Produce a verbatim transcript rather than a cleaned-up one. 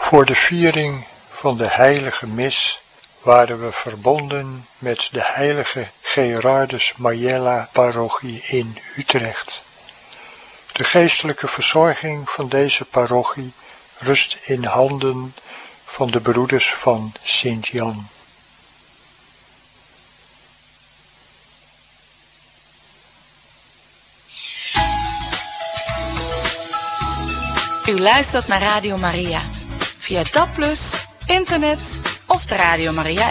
Voor de viering van de heilige mis waren we verbonden met de heilige Gerardus Majella parochie in Utrecht. De geestelijke verzorging van deze parochie rust in handen van de broeders van Sint-Jan. U luistert naar Radio Maria via D A B plus, internet of de Radio Maria